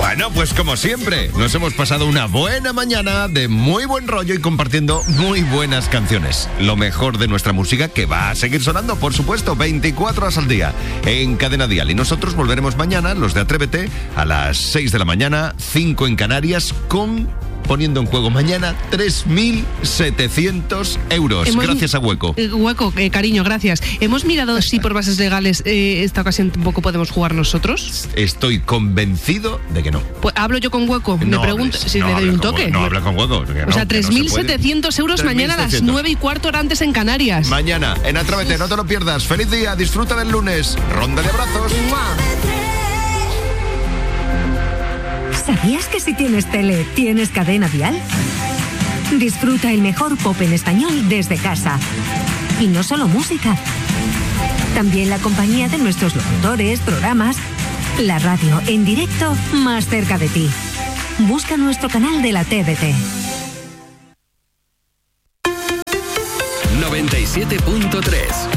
Bueno, pues como siempre, nos hemos pasado una buena mañana de muy buen rollo y compartiendo muy buenas canciones. Lo mejor de nuestra música que va a seguir sonando, por supuesto, 24 horas al día en Cadena Dial. Y nosotros volveremos mañana, los de Atrévete, a las 6 de la mañana, 5 en Canarias, poniendo en juego mañana 3.700 euros. Gracias a Hueco. Hueco, cariño, gracias. Hemos mirado si por bases legales esta ocasión tampoco podemos jugar nosotros. Estoy convencido de que no. Pues hablo yo con Hueco, me pregunto si le doy un toque. No, habla con Hueco. O sea, 3.700 euros mañana a las 9:15 horas antes en Canarias. Mañana en Atrévete, no te lo pierdas. Feliz día, disfruta del lunes. Ronda de abrazos. ¿Sabías que si tienes tele, tienes Cadena Dial? Disfruta el mejor pop en español desde casa. Y no solo música. También la compañía de nuestros locutores, programas, la radio en directo más cerca de ti. Busca nuestro canal de la TDT. 97.3